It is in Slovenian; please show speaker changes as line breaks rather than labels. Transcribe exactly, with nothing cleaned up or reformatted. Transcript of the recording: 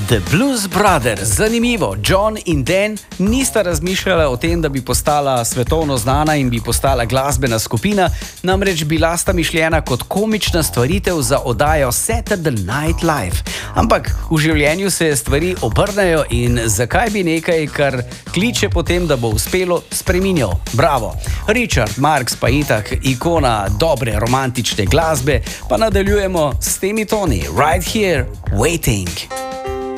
The Blues Brothers, zanimivo, John in Dan nista razmišljala o tem, da bi postala svetovno znana in bi postala glasbena skupina, namreč bila sta mišljena kot komična stvaritev za oddajo Saturday Night Live. Ampak v življenju se stvari obrnejo in zakaj bi nekaj, kar kliče po tem, da bo uspelo, spreminjal? Bravo! Richard Marx pa itak ikona dobre romantične glasbe, pa nadaljujemo s temi toni. Right here, waiting.